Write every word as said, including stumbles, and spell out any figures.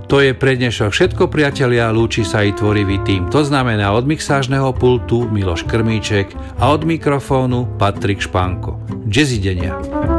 To je pre dnešok všetko, priatelia, lúči sa i tvorivý tým. To znamená od mixážneho pultu Miloš Krmíček a od mikrofónu Patrik Španko. Jazzidenia.